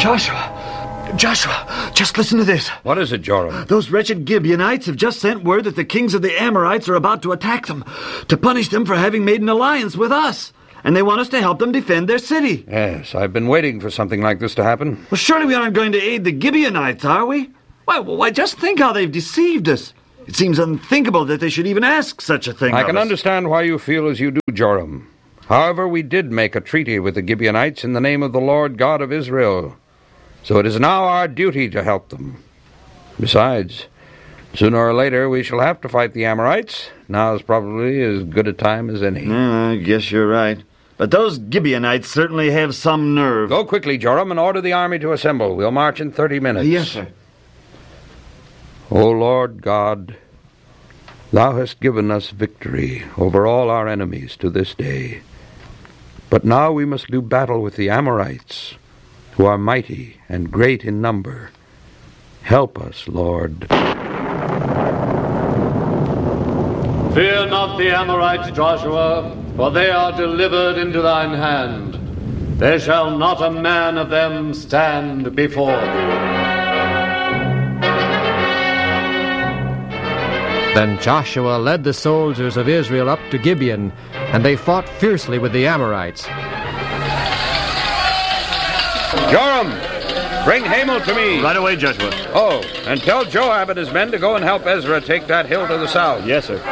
Joshua, just listen to this. What is it, Joram? Those wretched Gibeonites have just sent word that the kings of the Amorites are about to attack them, to punish them for having made an alliance with us. And they want us to help them defend their city. Yes, I've been waiting for something like this to happen. Well, surely we aren't going to aid the Gibeonites, are we? Why, just think how they've deceived us. It seems unthinkable that they should even ask such a thing I of can us. understand why you feel as you do, Joram. However, we did make a treaty with the Gibeonites in the name of the Lord God of Israel. So it is now our duty to help them. Besides, sooner or later we shall have to fight the Amorites. Now is probably as good a time as any. I guess you're right. But those Gibeonites certainly have some nerve. Go quickly, Joram, and order the army to assemble. We'll march in 30 minutes. Yes, sir. O Lord God, Thou hast given us victory over all our enemies to this day. But now we must do battle with the Amorites, who are mighty and great in number. Help us, Lord. Fear not the Amorites, Joshua, for they are delivered into thine hand. There shall not a man of them stand before thee. Then Joshua led the soldiers of Israel up to Gibeon, and they fought fiercely with the Amorites. Joram, bring Hamel to me. Right away, Joshua. Oh, and tell Joab and his men to go and help Ezra take that hill to the south. Yes, sir.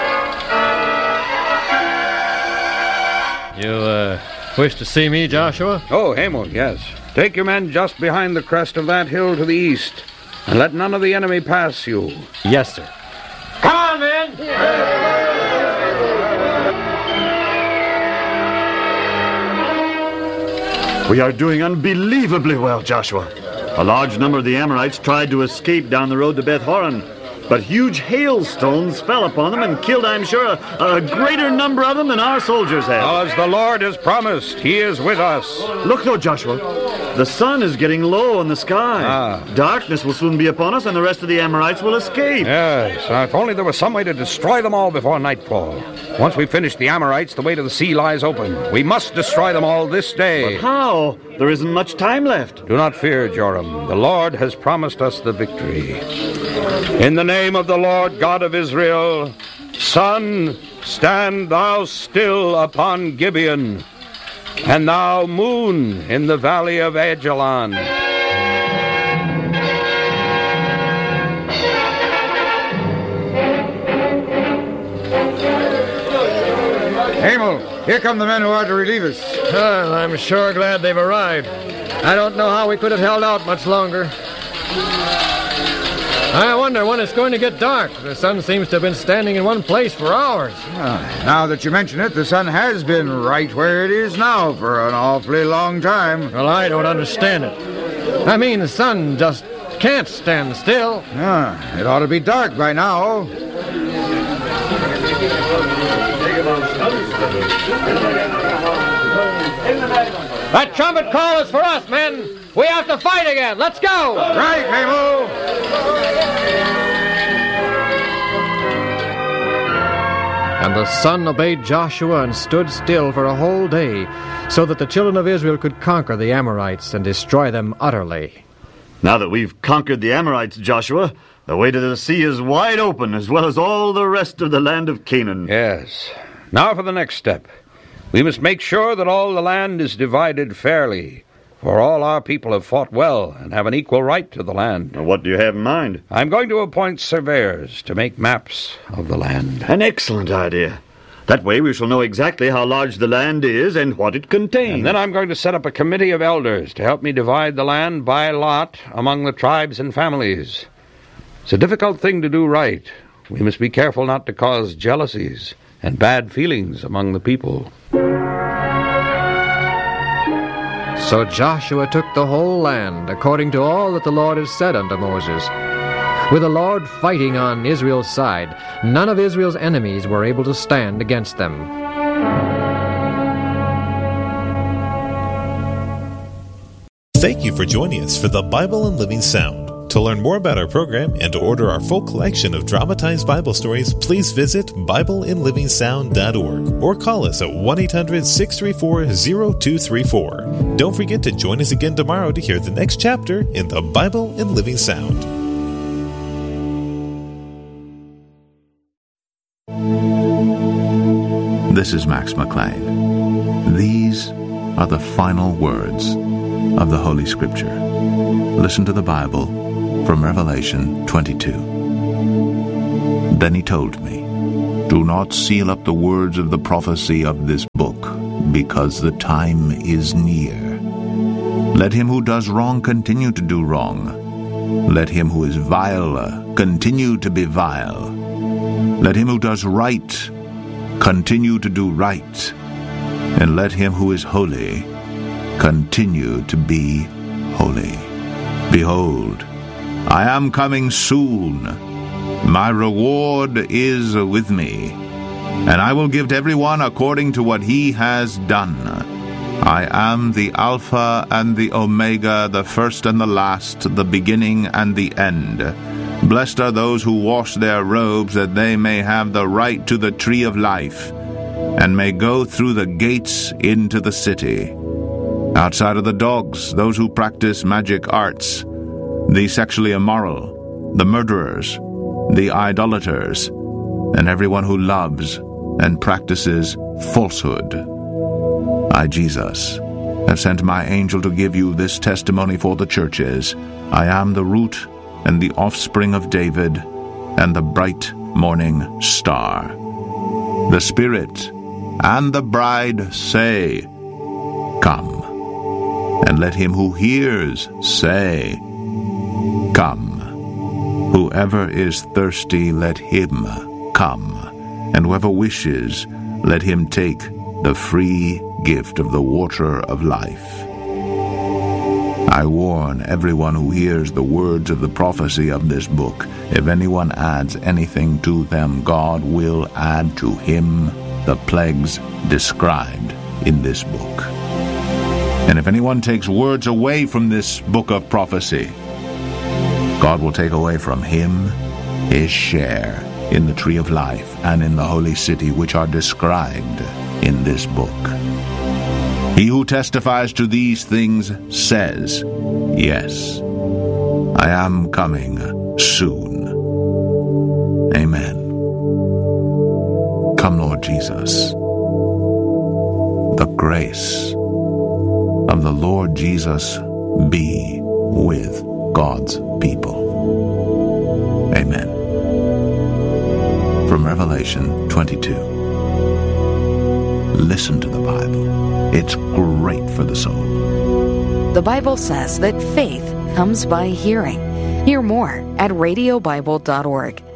You, wish to see me, Joshua? Oh, Hamel, yes. Take your men just behind the crest of that hill to the east, and let none of the enemy pass you. Yes, sir. Come on, men! We are doing unbelievably well, Joshua. A large number of the Amorites tried to escape down the road to Beth Horon, but huge hailstones fell upon them and killed, I'm sure, a greater number of them than our soldiers have. Well, as the Lord has promised, He is with us. Look, though, Joshua. The sun is getting low in the sky. Darkness will soon be upon us, and the rest of the Amorites will escape. Yes, if only there was some way to destroy them all before nightfall. Once we finish the Amorites, the way to the sea lies open. We must destroy them all this day. But how? There isn't much time left. Do not fear, Joram. The Lord has promised us the victory. In the name of the Lord God of Israel, sun, stand thou still upon Gibeon, and thou, moon, in the valley of Ajalon. Hamel, here come the men who are to relieve us. Well, I'm sure glad they've arrived. I don't know how we could have held out much longer. I wonder when it's going to get dark. The sun seems to have been standing in one place for hours. Now that you mention it, the sun has been right where it is now for an awfully long time. Well, I don't understand it. I mean, the sun just can't stand still. It ought to be dark by now. That trumpet call is for us, men. We have to fight again. Let's go. Right, Hamel. And the sun obeyed Joshua and stood still for a whole day, so that the children of Israel could conquer the Amorites and destroy them utterly. Now that we've conquered the Amorites, Joshua, the way to the sea is wide open, as well as all the rest of the land of Canaan. Yes. Now for the next step. We must make sure that all the land is divided fairly, for all our people have fought well and have an equal right to the land. What do you have in mind? I'm going to appoint surveyors to make maps of the land. An excellent idea. That way we shall know exactly how large the land is and what it contains. And then I'm going to set up a committee of elders to help me divide the land by lot among the tribes and families. It's a difficult thing to do right. We must be careful not to cause jealousies and bad feelings among the people. So Joshua took the whole land, according to all that the Lord had said unto Moses. With the Lord fighting on Israel's side, none of Israel's enemies were able to stand against them. Thank you for joining us for the Bible and Living Sound. To learn more about our program and to order our full collection of dramatized Bible stories, please visit BibleInLivingSound.org or call us at 1-800-634-0234. Don't forget to join us again tomorrow to hear the next chapter in the Bible in Living Sound. This is Max McLean. These are the final words of the Holy Scripture. Listen to the Bible from Revelation 22. Then he told me, "Do not seal up the words of the prophecy of this book, because the time is near. Let him who does wrong continue to do wrong. Let him who is vile continue to be vile. Let him who does right continue to do right. And let him who is holy continue to be holy. Behold, I am coming soon. My reward is with me, and I will give to everyone according to what he has done. I am the Alpha and the Omega, the first and the last, the beginning and the end. Blessed are those who wash their robes, that they may have the right to the tree of life, and may go through the gates into the city. Outside are the dogs, those who practice magic arts, the sexually immoral, the murderers, the idolaters, and everyone who loves and practices falsehood. I, Jesus, have sent my angel to give you this testimony for the churches. I am the root and the offspring of David, and the bright morning star. The Spirit and the bride say, Come. And let him who hears say, Come. Whoever is thirsty, let him come. And whoever wishes, let him take the free gift of the water of life. I warn everyone who hears the words of the prophecy of this book. If anyone adds anything to them, God will add to him the plagues described in this book. And if anyone takes words away from this book of prophecy, God will take away from him his share in the tree of life and in the holy city, which are described in this book. He who testifies to these things says, Yes, I am coming soon. Amen. Come, Lord Jesus. The grace of the Lord Jesus be with God's people. Amen. From Revelation 22. Listen to the Bible. It's great for the soul. The Bible says that faith comes by hearing. Hear more at radiobible.org.